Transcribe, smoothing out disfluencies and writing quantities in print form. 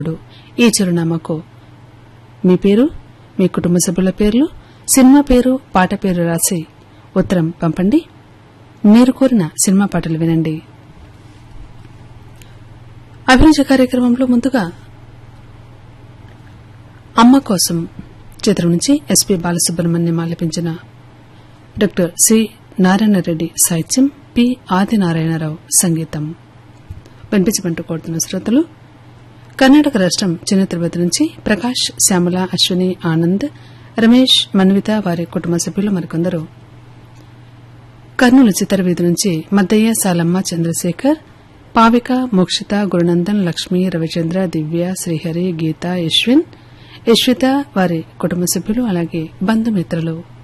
ఈ చిరునామాకు మీ పేరు, మీ కుటుంబ సభ్యుల పేర్లు, సినిమా పేరు, పాట పేరు రాసి ఉత్తరం పంపండి. మీరు కోరిన సినిమా పాటలు వినండి. అభిరుచి కార్యక్రమంలో ముందుగా అమ్మ కోసం చిత్రం నుంచి ఎస్పీ బాలసుబ్రహ్మణ్యం ఆలపించిన డాక్టర్ సి నారాయణరెడ్డి సాహిత్యం, పి ఆదినారాయణరావు సంగీతం వినిపించమంటూ కోరుతున్న శ్రోతలు కర్ణాటక రాష్టం చిన్న తిరుపతి నుంచి ప్రకాష్, శ్యామల, అశ్విని, ఆనంద్, రమేష్, మన్విత, వారి కుటుంబ సభ్యులు మరికొందరు. కర్నూలు చిత్తరవీధి నుంచి మద్దయ్య, సాలమ్మ, చంద్రశేఖర్, పావిక, మోక్షిత, గురునందన్, లక్ష్మి, రవిచంద్ర, దివ్య, శ్రీహరి, గీత, యశ్విన్, యశ్విత, వారి కుటుంబ సభ్యులు అలాగే బంధుమిత్రులు